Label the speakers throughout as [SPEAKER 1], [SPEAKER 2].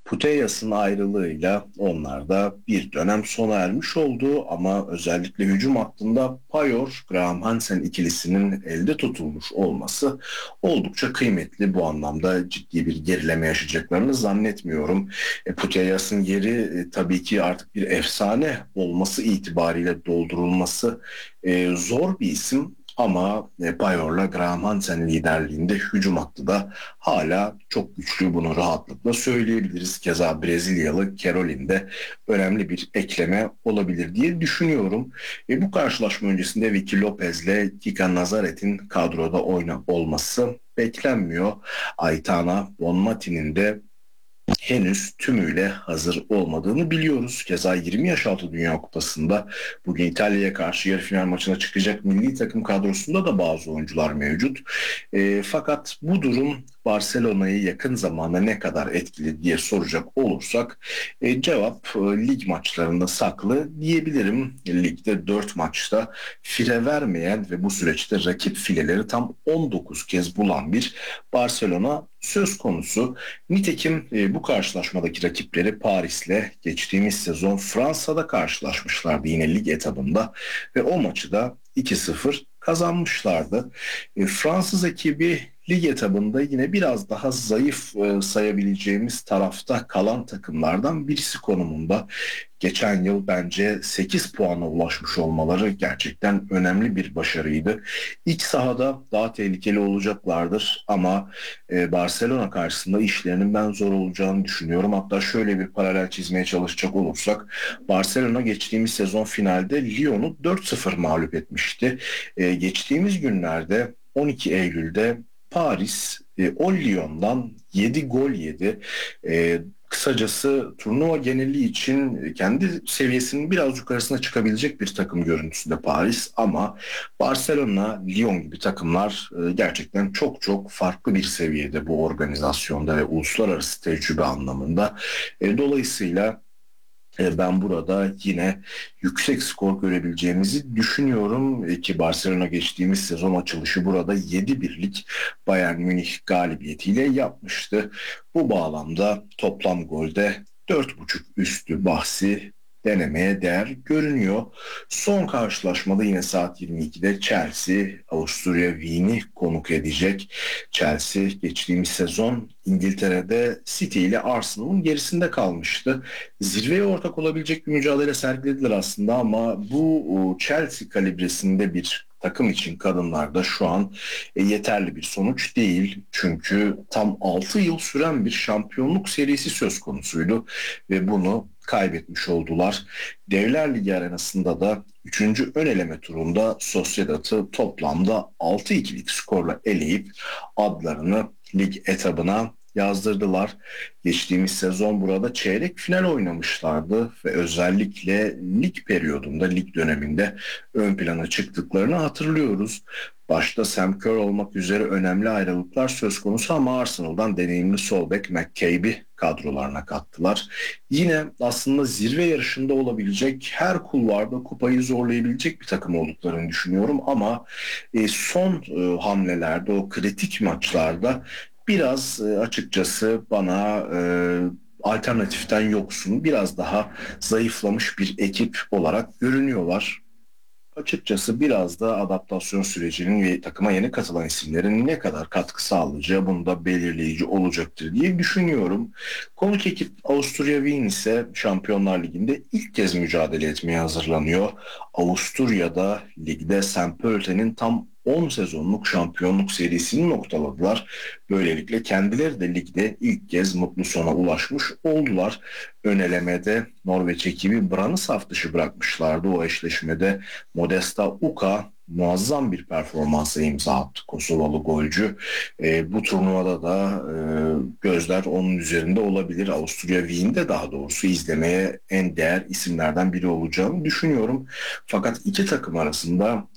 [SPEAKER 1] Putellas'ın ayrılığıyla onlar da bir dönem sona ermiş oldu ama özellikle hücum hattında Payor, Graham Hansen ikilisinin elde tutulmuş olması oldukça kıymetli. Bu anlamda ciddi bir gerileme yaşayacaklarını zannetmiyorum. Putellas'ın yeri tabii ki artık bir efsane olması itibariyle doldurulması zor bir isim. Ama Payor'la Graham Hansen liderliğinde hücum hattı da hala çok güçlü, bunu rahatlıkla söyleyebiliriz. Keza Brezilyalı Carolin de önemli bir ekleme olabilir diye düşünüyorum. Bu karşılaşma öncesinde Vicky Lopez'le Kika Nazaret'in kadroda olması beklenmiyor. Aitana Bonmati'nin de henüz tümüyle hazır olmadığını biliyoruz. Keza 20 yaş altı Dünya Kupası'nda bugün İtalya'ya karşı yarı final maçına çıkacak milli takım kadrosunda da bazı oyuncular mevcut. Fakat bu durum Barcelona'yı yakın zamanda ne kadar etkili diye soracak olursak cevap lig maçlarında saklı diyebilirim. Ligde 4 maçta fire vermeyen ve bu süreçte rakip fileleri tam 19 kez bulan bir Barcelona söz konusu. Nitekim bu karşılaşmadaki rakipleri Paris'le geçtiğimiz sezon Fransa'da karşılaşmışlardı yine lig etabında ve o maçı da 2-0 kazanmışlardı. Fransız ekibi lig etabında yine biraz daha zayıf sayabileceğimiz tarafta kalan takımlardan birisi konumunda. Geçen yıl bence 8 puana ulaşmış olmaları gerçekten önemli bir başarıydı. İç sahada daha tehlikeli olacaklardır ama Barcelona karşısında işlerinin ben zor olacağını düşünüyorum. Hatta şöyle bir paralel çizmeye çalışacak olursak Barcelona geçtiğimiz sezon finalde Lyon'u 4-0 mağlup etmişti. Geçtiğimiz günlerde 12 Eylül'de Paris o Lyon'dan 7 gol yedi. Kısacası turnuva geneli için kendi seviyesinin biraz yukarısına çıkabilecek bir takım görüntüsünde Paris ama Barcelona, Lyon gibi takımlar gerçekten çok çok farklı bir seviyede bu organizasyonda ve uluslararası tecrübe anlamında. Dolayısıyla ben burada yine yüksek skor görebileceğimizi düşünüyorum ki Barcelona geçtiğimiz sezon açılışı burada 7-1'lik Bayern Münih galibiyetiyle yapmıştı. Bu bağlamda toplam golde 4,5 üstü bahsi denemeye değer görünüyor. Son karşılaşmada yine saat 22'de Chelsea Avusturya Wien'i konuk edecek. Chelsea geçtiğimiz sezon İngiltere'de City ile Arsenal'ın gerisinde kalmıştı. Zirveye ortak olabilecek bir mücadele sergilediler aslında ama bu Chelsea kalibresinde bir takım için kadınlarda şu an yeterli bir sonuç değil. Çünkü tam 6 yıl süren bir şampiyonluk serisi söz konusuydu ve bunu kaybetmiş oldular. Devler Ligi arenasında da üçüncü ön eleme turunda Sociedad'ı toplamda 6-2'lik skorla eleyip adlarını lig etabına yazdırdılar. Geçtiğimiz sezon burada çeyrek final oynamışlardı ve özellikle lig periyodunda, lig döneminde ön plana çıktıklarını hatırlıyoruz. Başta Sam Kerr olmak üzere önemli ayrılıklar söz konusu ama Arsenal'dan deneyimli sol bek McCabe'i kadrolarına kattılar. Yine aslında zirve yarışında olabilecek, her kulvarda kupayı zorlayabilecek bir takım olduklarını düşünüyorum ama son hamlelerde, o kritik maçlarda biraz açıkçası bana alternatiften yoksun, biraz daha zayıflamış bir ekip olarak görünüyorlar. Açıkçası biraz da adaptasyon sürecinin ve takıma yeni katılan isimlerin ne kadar katkı sağlayacağı bunda belirleyici olacaktır diye düşünüyorum. Konuk ekip Avusturya Wien ise Şampiyonlar Ligi'nde ilk kez mücadele etmeye hazırlanıyor. Avusturya'da ligde St. Pölten'in tam 10 sezonluk şampiyonluk serisini noktaladılar. Böylelikle kendileri de ligde ilk kez mutlu sona ulaşmış oldular. Ön elemede Norveç ekibi Brann'ı saf dışı bırakmışlardı. O eşleşmede Modesta Uka muazzam bir performansa imza attı Kosovalı golcü. Bu turnuvada da gözler onun üzerinde olabilir. Avusturya Wien'de daha doğrusu izlemeye en değer isimlerden biri olacağını düşünüyorum. Fakat iki takım arasında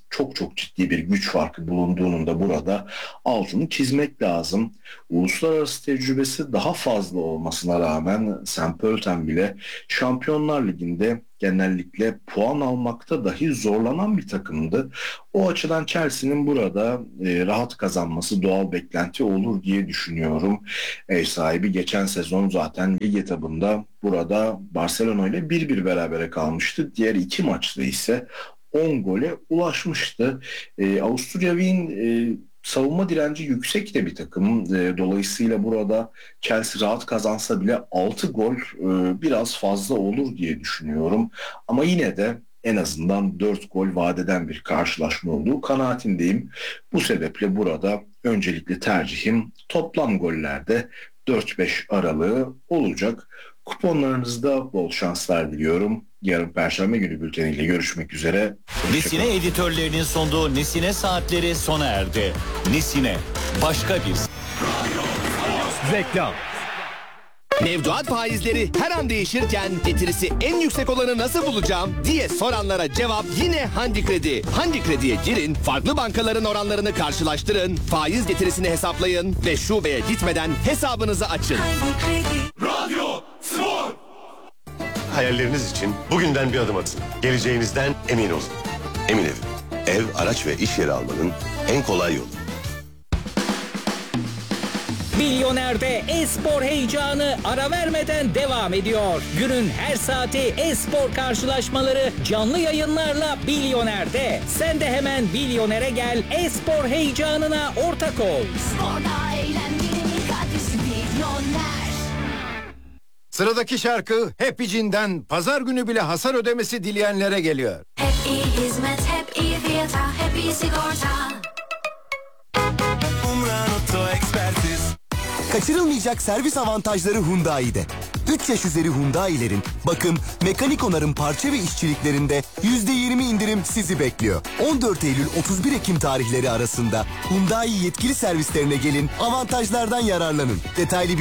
[SPEAKER 1] çok çok ciddi bir güç farkı bulunduğunun da burada altını çizmek lazım. Uluslararası tecrübesi daha fazla olmasına rağmen St. Pölten bile Şampiyonlar Ligi'nde genellikle puan almakta dahi zorlanan bir takımdı. O açıdan Chelsea'nin burada rahat kazanması doğal beklenti olur diye düşünüyorum. Ev sahibi geçen sezon zaten lig etabında burada Barcelona ile 1-1 berabere kalmıştı. Diğer iki maçta ise 10 gole ulaşmıştı. Avusturya Wien savunma direnci yüksek de bir takım. Dolayısıyla burada Chelsea rahat kazansa bile 6 gol biraz fazla olur diye düşünüyorum. Ama yine de en azından 4 gol vadeden bir karşılaşma olduğu kanaatindeyim. Bu sebeple burada öncelikle tercihim toplam gollerde 4-5 aralığı olacak. Kuponlarınızda bol şanslar diliyorum. Yarın Perşembe günü bülteniyle görüşmek üzere.
[SPEAKER 2] Nesine editörlerinin sunduğu Nesine Saatleri sona erdi. Nesine, başka bir...
[SPEAKER 3] Reklam.
[SPEAKER 4] Mevduat faizleri her an değişirken getirisi en yüksek olanı nasıl bulacağım diye soranlara cevap yine Handi Kredi. Handi Kredi'ye girin, farklı bankaların oranlarını karşılaştırın, faiz getirisini hesaplayın ve şubeye gitmeden hesabınızı açın.
[SPEAKER 5] Radyo Spor. Hayalleriniz için bugünden bir adım atın. Geleceğinizden emin olun. Emin Ev, araç ve iş yeri almanın en kolay yolu.
[SPEAKER 6] Milyoner'de e-spor heyecanı ara vermeden devam ediyor. Günün her saati e-spor karşılaşmaları canlı yayınlarla Milyoner'de. Sen de hemen Milyoner'e gel, e-spor heyecanına ortak ol.
[SPEAKER 7] Sporda eğlenmenin adresi Milyoner.
[SPEAKER 3] Sıradaki şarkı Happy Cin'den pazar günü bile hasar ödemesi dileyenlere geliyor.
[SPEAKER 7] Hep iyi hizmet, hep iyi fiyata, hep iyi sigorta.
[SPEAKER 8] Kaçırılmayacak servis avantajları Hyundai'de. 3 yaş üzeri Hyundai'lerin bakım, mekanik onarım parça ve işçiliklerinde %20 indirim sizi bekliyor. 14 Eylül 31 Ekim tarihleri arasında Hyundai yetkili servislerine gelin, avantajlardan yararlanın. Detaylı